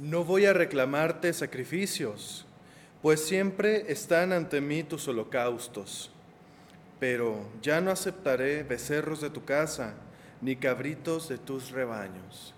No voy a reclamarte sacrificios, pues siempre están ante mí tus holocaustos. Pero ya no aceptaré becerros de tu casa, ni cabritos de tus rebaños.